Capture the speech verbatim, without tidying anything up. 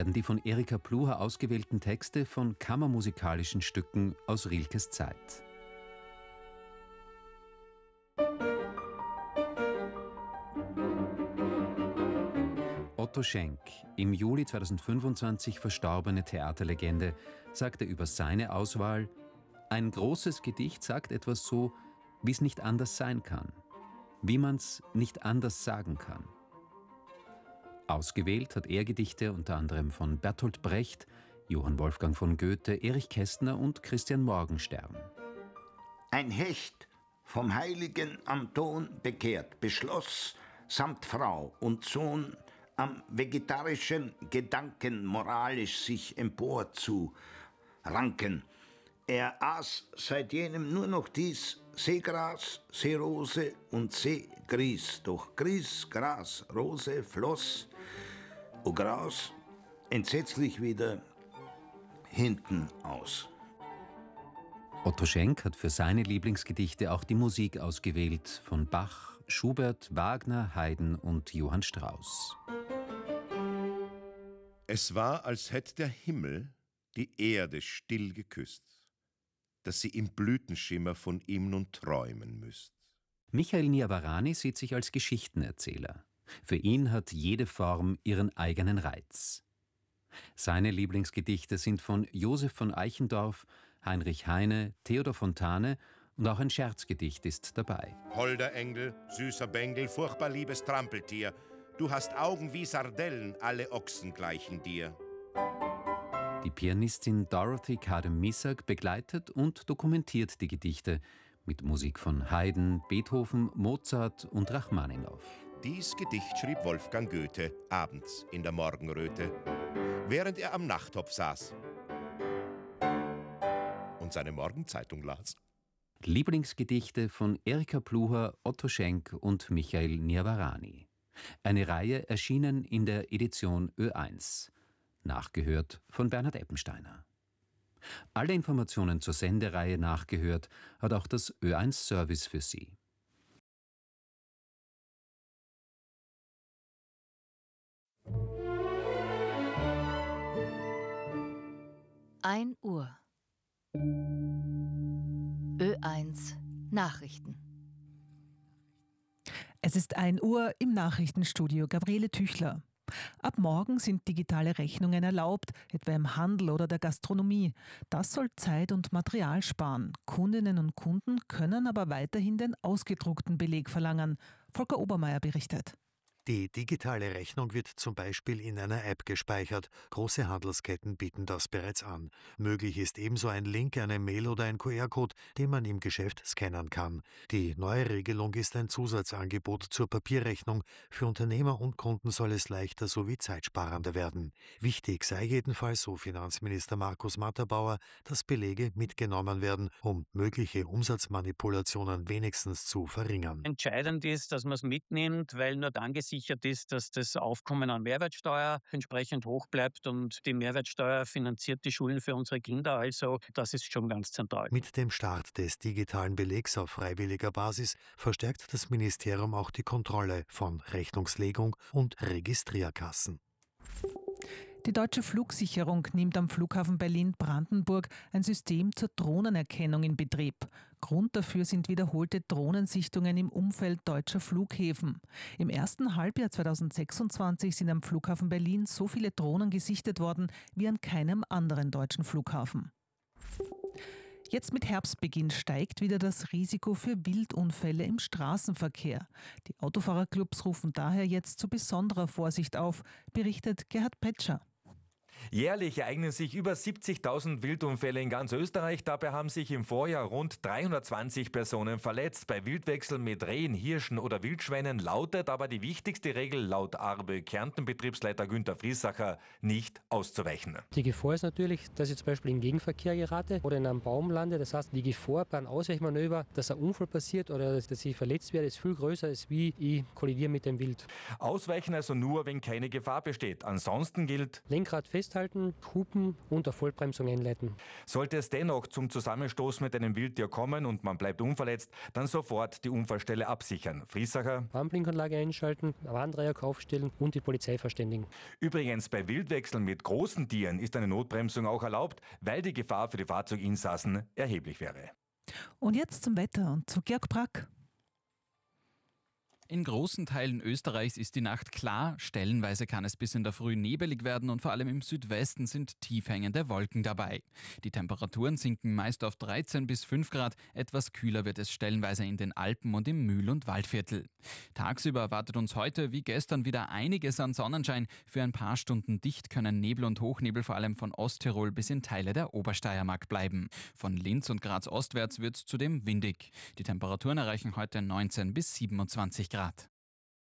werden die von Erika Pluhar ausgewählten Texte von kammermusikalischen Stücken aus Rilkes Zeit. Otto Schenk, im Juli zweitausendfünfundzwanzig verstorbene Theaterlegende, sagte über seine Auswahl: Ein großes Gedicht sagt etwas so, wie es nicht anders sein kann, wie man's nicht anders sagen kann. Ausgewählt hat er Gedichte unter anderem von Bertolt Brecht, Johann Wolfgang von Goethe, Erich Kästner und Christian Morgenstern. Ein Hecht, vom heiligen Anton bekehrt, beschloss, samt Frau und Sohn am vegetarischen Gedanken moralisch sich empor zu ranken. Er aß seit jenem nur noch dies Seegras, Seerose und Seegries. Doch Gries, Gras, Rose floss, o Gras, entsetzlich wieder hinten aus. Otto Schenk hat für seine Lieblingsgedichte auch die Musik ausgewählt von Bach, Schubert, Wagner, Haydn und Johann Strauss. Es war, als hätte der Himmel die Erde still geküsst, dass sie im Blütenschimmer von ihm nun träumen müsst. Michael Niavarani sieht sich als Geschichtenerzähler. Für ihn hat jede Form ihren eigenen Reiz. Seine Lieblingsgedichte sind von Josef von Eichendorff, Heinrich Heine, Theodor Fontane und auch ein Scherzgedicht ist dabei. Holder Engel, süßer Bengel, furchtbar liebes Trampeltier, du hast Augen wie Sardellen, alle Ochsen gleichen dir. Die Pianistin Dorothy Kadem-Missak begleitet und dokumentiert die Gedichte mit Musik von Haydn, Beethoven, Mozart und Rachmaninow. Dies Gedicht schrieb Wolfgang Goethe abends in der Morgenröte, während er am Nachttopf saß und seine Morgenzeitung las. Lieblingsgedichte von Erika Pluhar, Otto Schenk und Michael Niavarani. Eine Reihe erschienen in der Edition Ö eins. Nachgehört von Bernhard Eppensteiner. Alle Informationen zur Sendereihe Nachgehört hat auch das Ö eins Service für Sie. ein Uhr. Ö eins Nachrichten. Es ist ein Uhr im Nachrichtenstudio. Gabriele Tüchler. Ab morgen sind digitale Rechnungen erlaubt, etwa im Handel oder der Gastronomie. Das soll Zeit und Material sparen. Kundinnen und Kunden können aber weiterhin den ausgedruckten Beleg verlangen. Volker Obermeier berichtet. Die digitale Rechnung wird zum Beispiel in einer App gespeichert. Große Handelsketten bieten das bereits an. Möglich ist ebenso ein Link, eine Mail oder ein Q R-Code, den man im Geschäft scannen kann. Die neue Regelung ist ein Zusatzangebot zur Papierrechnung. Für Unternehmer und Kunden soll es leichter sowie zeitsparender werden. Wichtig sei jedenfalls, so Finanzminister Markus Matterbauer, dass Belege mitgenommen werden, um mögliche Umsatzmanipulationen wenigstens zu verringern. Entscheidend ist, dass man es mitnimmt, weil nur dann gesichert ist, dass das Aufkommen an Mehrwertsteuer entsprechend hoch bleibt und die Mehrwertsteuer finanziert die Schulen für unsere Kinder. Also das ist schon ganz zentral. Mit dem Start des digitalen Belegs auf freiwilliger Basis verstärkt das Ministerium auch die Kontrolle von Rechnungslegung und Registrierkassen. Die Deutsche Flugsicherung nimmt am Flughafen Berlin-Brandenburg ein System zur Drohnenerkennung in Betrieb. Grund dafür sind wiederholte Drohnensichtungen im Umfeld deutscher Flughäfen. Im ersten Halbjahr zweitausendsechsundzwanzig sind am Flughafen Berlin so viele Drohnen gesichtet worden wie an keinem anderen deutschen Flughafen. Jetzt mit Herbstbeginn steigt wieder das Risiko für Wildunfälle im Straßenverkehr. Die Autofahrerclubs rufen daher jetzt zu besonderer Vorsicht auf, berichtet Gerhard Petscher. Jährlich ereignen sich über siebzigtausend Wildunfälle in ganz Österreich. Dabei haben sich im Vorjahr rund dreihundertzwanzig Personen verletzt. Bei Wildwechseln mit Rehen, Hirschen oder Wildschweinen lautet aber die wichtigste Regel laut A R B Kärnten-Betriebsleiter Günther Friesacher: nicht auszuweichen. Die Gefahr ist natürlich, dass ich zum Beispiel in Gegenverkehr gerate oder in einem Baum lande. Das heißt, die Gefahr bei einem Ausweichmanöver, dass ein Unfall passiert oder dass ich verletzt werde, ist viel größer, als wie ich kollidiere mit dem Wild. Ausweichen also nur, wenn keine Gefahr besteht. Ansonsten gilt: Lenkrad fest festhalten, hupen und eine Vollbremsung einleiten. Sollte es dennoch zum Zusammenstoß mit einem Wildtier kommen und man bleibt unverletzt, dann sofort die Unfallstelle absichern. Friesacher: Warnblinkanlage einschalten, Warndreieck aufstellen und die Polizei verständigen. Übrigens, bei Wildwechseln mit großen Tieren ist eine Notbremsung auch erlaubt, weil die Gefahr für die Fahrzeuginsassen erheblich wäre. Und jetzt zum Wetter und zu Georg Brack. In großen Teilen Österreichs ist die Nacht klar, stellenweise kann es bis in der Früh nebelig werden und vor allem im Südwesten sind tief hängende Wolken dabei. Die Temperaturen sinken meist auf dreizehn bis fünf Grad, etwas kühler wird es stellenweise in den Alpen und im Mühl- und Waldviertel. Tagsüber erwartet uns heute wie gestern wieder einiges an Sonnenschein. Für ein paar Stunden dicht können Nebel und Hochnebel vor allem von Osttirol bis in Teile der Obersteiermark bleiben. Von Linz und Graz ostwärts wird es zudem windig. Die Temperaturen erreichen heute neunzehn bis siebenundzwanzig Grad.